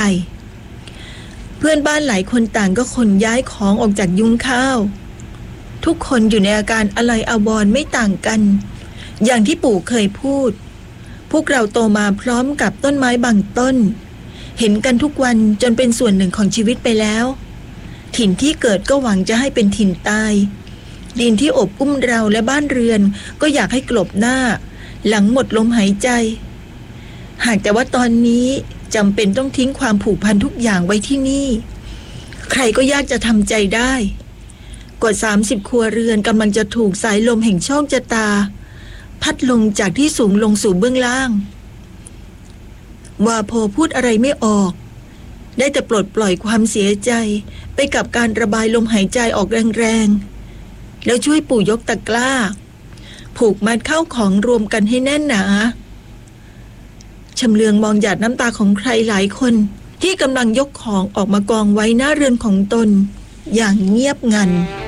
เพื่อนบ้านหลายคนต่างก็ขนย้ายของออกจากยุ้งข้าวทุกคนอยู่ในอาการอะไรอาวรณ์ไม่ต่างกันอย่างที่ปู่เคยพูดพวกเราโตมาพร้อมกับต้นไม้บางต้นเห็นกันทุกวันจนเป็นส่วนหนึ่งของชีวิตไปแล้วถิ่นที่เกิดก็หวังจะให้เป็นถิ่นตายดินที่อบอุ้มเราและบ้านเรือนก็อยากให้กลบหน้าหลังหมดลมหายใจหากแต่ว่าตอนนี้จำเป็นต้องทิ้งความผูกพันทุกอย่างไว้ที่นี่ใครก็ยากจะทำใจได้กว่า30 ครัวเรือนกำลังจะถูกสายลมแห่งโชคชะตาพัดลงจากที่สูงลงสู่เบื้องล่างวาโพพูดอะไรไม่ออกได้แต่ปลดปล่อยความเสียใจไปกับการระบายลมหายใจออกแรงๆแล้วช่วยปู่ยกตะกร้าผูกมัดเข้าของรวมกันให้แน่นหนาชำเลืองมองหยาดน้ำตาของใครหลายคนที่กำลังยกของออกมากองไว้หน้าเรือนของตนอย่างเงียบงัน